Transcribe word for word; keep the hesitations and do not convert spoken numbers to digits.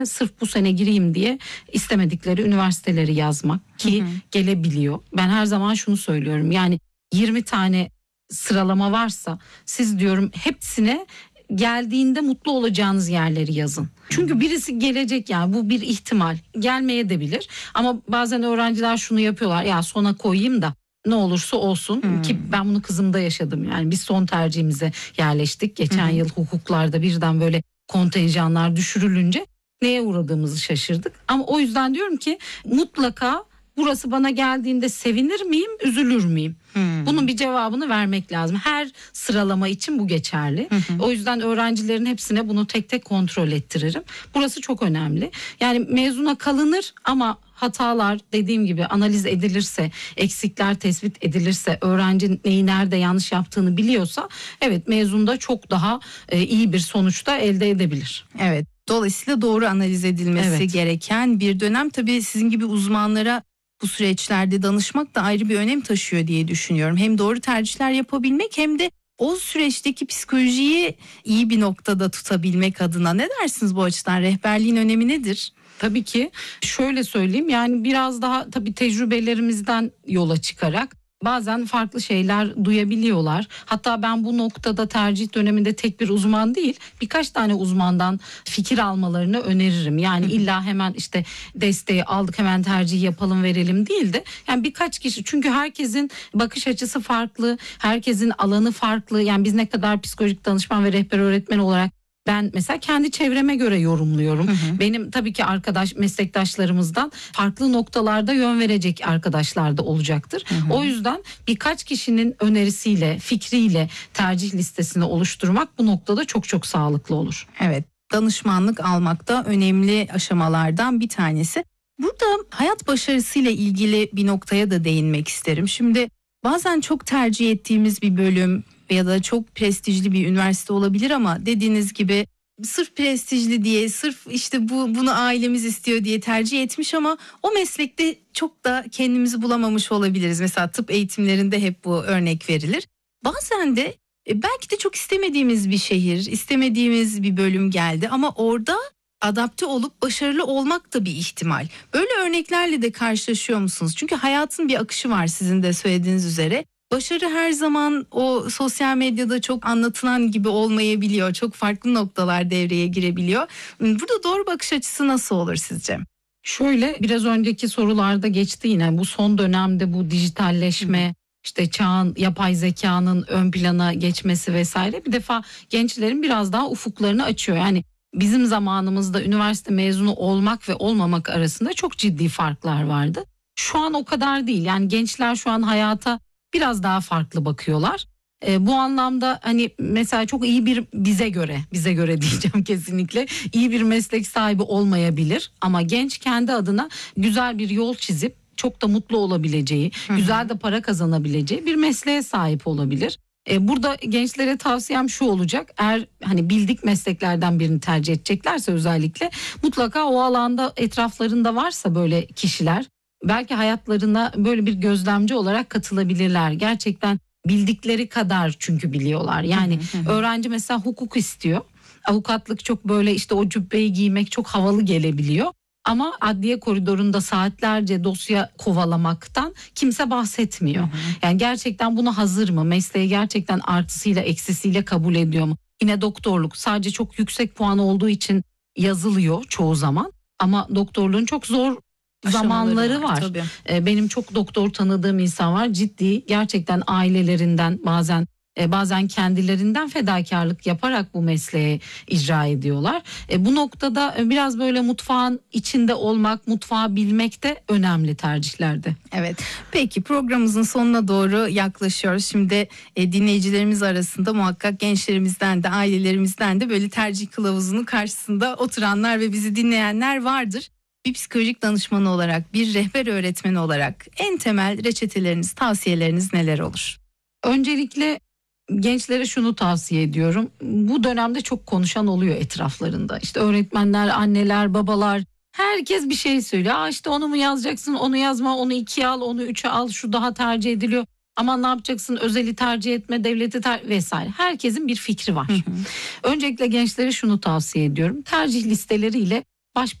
Sırf bu sene gireyim diye istemedikleri üniversiteleri yazmak ki hı hı. gelebiliyor. Ben her zaman şunu söylüyorum, yani yirmi tane sıralama varsa siz diyorum hepsine geldiğinde mutlu olacağınız yerleri yazın. Çünkü birisi gelecek, yani bu bir ihtimal, gelmeye de bilir. Ama bazen öğrenciler şunu yapıyorlar, ya sona koyayım da ne olursa olsun hmm. ki ben bunu kızımda yaşadım. Yani biz son tercihimize yerleştik. Geçen hmm. yıl hukuklarda birden böyle kontenjanlar düşürülünce neye uğradığımızı şaşırdık. Ama o yüzden diyorum ki mutlaka burası bana geldiğinde sevinir miyim, üzülür müyüm? Hmm. Bunun bir cevabını vermek lazım. Her sıralama için bu geçerli. Hmm. O yüzden öğrencilerin hepsine bunu tek tek kontrol ettiririm. Burası çok önemli. Yani mezuna kalınır ama hatalar, dediğim gibi, analiz edilirse, eksikler tespit edilirse, öğrenci neyi nerede yanlış yaptığını biliyorsa, evet, mezunda çok daha e, iyi bir sonuçta elde edebilir. Evet. Dolayısıyla doğru analiz edilmesi evet. gereken bir dönem. Tabii sizin gibi uzmanlara bu süreçlerde danışmak da ayrı bir önem taşıyor diye düşünüyorum. Hem doğru tercihler yapabilmek hem de o süreçteki psikolojiyi iyi bir noktada tutabilmek adına. Ne dersiniz bu açıdan? Rehberliğin önemi nedir? Tabii ki şöyle söyleyeyim, yani biraz daha tabii tecrübelerimizden yola çıkarak bazen farklı şeyler duyabiliyorlar. Hatta ben bu noktada tercih döneminde tek bir uzman değil, birkaç tane uzmandan fikir almalarını öneririm. Yani illa hemen işte desteği aldık hemen tercih yapalım verelim değil de, yani birkaç kişi, çünkü herkesin bakış açısı farklı, herkesin alanı farklı. Yani biz ne kadar psikolojik danışman ve rehber öğretmen olarak, ben mesela kendi çevreme göre yorumluyorum. Hı hı. Benim tabii ki arkadaş meslektaşlarımızdan farklı noktalarda yön verecek arkadaşlar da olacaktır. Hı hı. O yüzden birkaç kişinin önerisiyle, fikriyle tercih listesini oluşturmak bu noktada çok çok sağlıklı olur. Evet, danışmanlık almak da önemli aşamalardan bir tanesi. Burada hayat başarısıyla ilgili bir noktaya da değinmek isterim. Şimdi bazen çok tercih ettiğimiz bir bölüm ya da çok prestijli bir üniversite olabilir ama dediğiniz gibi sırf prestijli diye, sırf işte bu bunu ailemiz istiyor diye tercih etmiş ama o meslekte çok da kendimizi bulamamış olabiliriz. Mesela tıp eğitimlerinde hep bu örnek verilir. Bazen de belki de çok istemediğimiz bir şehir, istemediğimiz bir bölüm geldi ama orada adapte olup başarılı olmak da bir ihtimal. Böyle örneklerle de karşılaşıyor musunuz? Çünkü hayatın bir akışı var, sizin de söylediğiniz üzere. Başarı her zaman o sosyal medyada çok anlatılan gibi olmayabiliyor. Çok farklı noktalar devreye girebiliyor. Burada doğru bakış açısı nasıl olur sizce? Şöyle, biraz önceki sorularda geçti yine, bu son dönemde bu dijitalleşme, Hı. işte çağın, yapay zekanın ön plana geçmesi vesaire bir defa gençlerin biraz daha ufuklarını açıyor. Yani bizim zamanımızda üniversite mezunu olmak ve olmamak arasında çok ciddi farklar vardı. Şu an o kadar değil. Yani gençler şu an hayata biraz daha farklı bakıyorlar. E, bu anlamda hani mesela çok iyi bir, bize göre, bize göre diyeceğim kesinlikle, iyi bir meslek sahibi olmayabilir. Ama genç kendi adına güzel bir yol çizip çok da mutlu olabileceği, Hı-hı. güzel de para kazanabileceği bir mesleğe sahip olabilir. E, burada gençlere tavsiyem şu olacak: eğer hani bildik mesleklerden birini tercih edeceklerse özellikle, mutlaka o alanda etraflarında varsa böyle kişiler, belki hayatlarına böyle bir gözlemci olarak katılabilirler. Gerçekten bildikleri kadar çünkü biliyorlar. Yani hı hı. öğrenci mesela hukuk istiyor. Avukatlık çok böyle işte o cübbeyi giymek çok havalı gelebiliyor. Ama adliye koridorunda saatlerce dosya kovalamaktan kimse bahsetmiyor. Hı hı. Yani gerçekten buna hazır mı? Mesleği gerçekten artısıyla eksisiyle kabul ediyor mu? Yine doktorluk sadece çok yüksek puan olduğu için yazılıyor çoğu zaman. Ama doktorluğun çok zor zamanları var. var. Benim çok doktor tanıdığım insan var. Ciddi, gerçekten ailelerinden, bazen bazen kendilerinden fedakarlık yaparak bu mesleği icra ediyorlar. E, bu noktada biraz böyle mutfağın içinde olmak, mutfağı bilmek de önemli tercihlerde. Evet. Peki, programımızın sonuna doğru yaklaşıyoruz. Şimdi e, dinleyicilerimiz arasında muhakkak gençlerimizden de, ailelerimizden de böyle tercih kılavuzunun karşısında oturanlar ve bizi dinleyenler vardır. Bir psikolojik danışmanı olarak, bir rehber öğretmeni olarak en temel reçeteleriniz, tavsiyeleriniz neler olur? Öncelikle gençlere şunu tavsiye ediyorum. Bu dönemde çok konuşan oluyor etraflarında. İşte öğretmenler, anneler, babalar, herkes bir şey söylüyor. Aa işte onu mu yazacaksın, onu yazma, onu ikiye al, onu üçe al, şu daha tercih ediliyor. Aman ne yapacaksın, özeli tercih etme, devleti ter- vesaire. Herkesin bir fikri var. Hı hı. Öncelikle gençlere şunu tavsiye ediyorum. Tercih listeleriyle baş